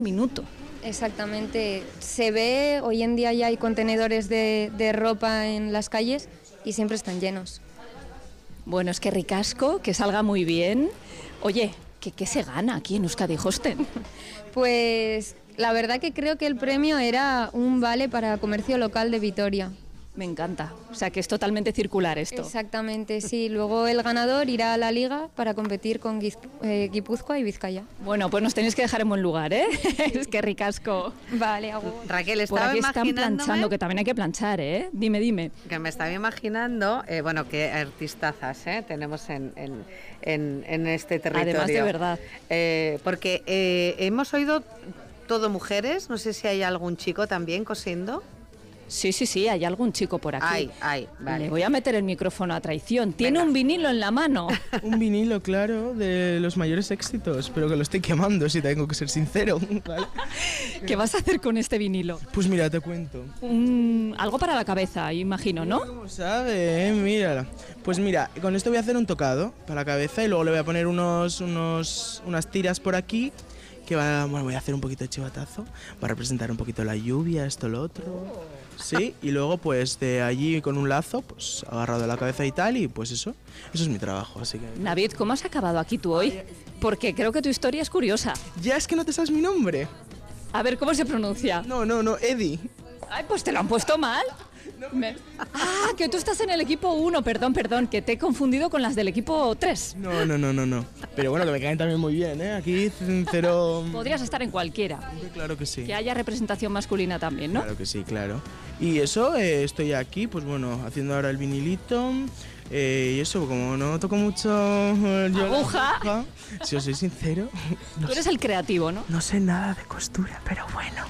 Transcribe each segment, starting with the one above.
minuto. Exactamente. Se ve, hoy en día ya hay contenedores de ropa en las calles y siempre están llenos. Bueno, es que ricasco, que salga muy bien. Oye, ¿qué se gana aquí en Euskadi Hosten? Pues la verdad que creo que el premio era un vale para comercio local de Vitoria. Me encanta, o sea que es totalmente circular esto. Exactamente, sí. Luego el ganador irá a la liga para competir con Guipúzcoa y Vizcaya. Bueno, pues nos tenéis que dejar en buen lugar, ¿eh? Es que ricasco. Vale, agur. Raquel, Por estaba aquí están imaginándome planchando, que también hay que planchar, ¿eh? Dime. que me estaba imaginando, bueno, qué artistazas tenemos en este territorio. Además, de verdad. Porque hemos oído todo mujeres, no sé si hay algún chico también cosiendo. Sí, hay algún chico por aquí. Vale. Le voy a meter el micrófono a traición. Tiene un vinilo en la mano. Un vinilo, claro, de los mayores éxitos, pero que lo estoy quemando, si tengo que ser sincero. ¿Vale? ¿Qué vas a hacer con este vinilo? Pues mira, te cuento. Algo para la cabeza, imagino, ¿no? ¿Cómo sabe? Mírala. Pues mira, con esto voy a hacer un tocado para la cabeza y luego le voy a poner unas tiras por aquí que voy a hacer un poquito de chivatazo para representar un poquito la lluvia, esto, lo otro. Sí, y luego pues de allí con un lazo, pues agarrado a la cabeza y tal, y pues eso es mi trabajo, así que... Navid, ¿cómo has acabado aquí tú hoy? Porque creo que tu historia es curiosa. Ya es que no te sabes mi nombre. A ver, ¿cómo se pronuncia? No, Eddie. Ay, pues te lo han puesto mal. Que tú estás en el equipo 1, perdón, que te he confundido con las del equipo 3. No. Pero bueno, que me caen también muy bien, ¿eh? Aquí cero... Podrías estar en cualquiera. Claro que sí. Que haya representación masculina también, ¿no? Claro que sí, claro. Y eso, estoy aquí, pues bueno, haciendo ahora el vinilito. Y eso, como no toco mucho yo aguja, si os soy sincero... Tú eres el creativo, ¿no? No sé nada de costura, pero bueno.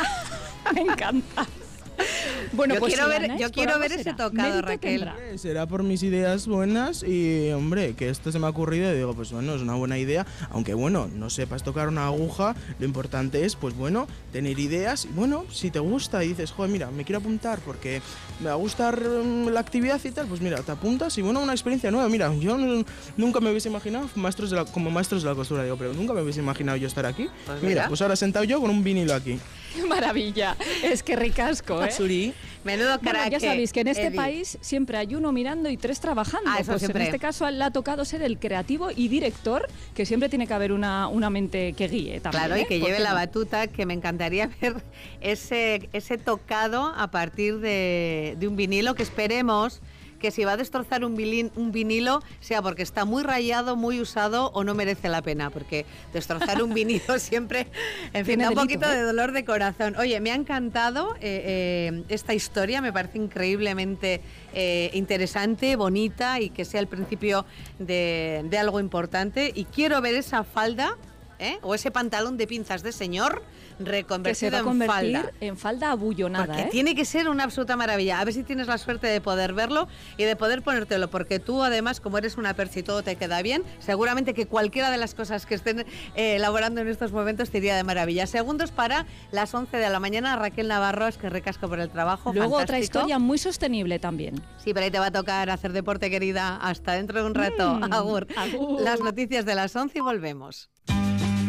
Me encanta. Bueno, yo quiero ver ese tocado, Raquel. Será por mis ideas buenas y, hombre, que esto se me ha ocurrido y digo, pues bueno, es una buena idea. Aunque, bueno, no sepas tocar una aguja, lo importante es, pues bueno, tener ideas. Y, bueno, si te gusta y dices, joder, mira, me quiero apuntar porque me va a gustar la actividad y tal, pues mira, te apuntas y, bueno, una experiencia nueva. Mira, yo nunca me hubiese imaginado como maestros de la costura, digo, pero nunca me hubiese imaginado yo estar aquí. Pues mira, pues ahora sentado yo con un vinilo aquí. ¡Qué maravilla! Es que ricasco, ¿eh? Suri. Menudo crack. Bueno, ya sabéis que en este Eddie. país siempre hay uno mirando y 3 trabajando. Eso pues siempre. En este caso le ha tocado ser el creativo y director, que siempre tiene que haber una mente que guíe también. Claro, y que lleve la no? batuta, que me encantaría ver ese tocado a partir de un vinilo que esperemos que si va a destrozar un vinilo sea porque está muy rayado, muy usado o no merece la pena, porque destrozar un vinilo siempre, en fin, da un poquito de dolor de corazón. Oye, me ha encantado esta historia, me parece increíblemente interesante, bonita y que sea el principio de algo importante, y quiero ver esa falda, o ese pantalón de pinzas de señor reconvertido que se va a convertir en falda abullonada. Porque tiene que ser una absoluta maravilla. A ver si tienes la suerte de poder verlo y de poder ponértelo, porque tú además, como eres una percha y todo te queda bien, seguramente que cualquiera de las cosas que estén elaborando en estos momentos te iría de maravilla. Segundos para las 11 de la mañana. Raquel Navarro, es que recasco por el trabajo. Luego fantástico. Otra historia muy sostenible también. Sí, pero ahí te va a tocar hacer deporte, querida. Hasta dentro de un rato. Agur. Agur. Las noticias de las 11 y volvemos.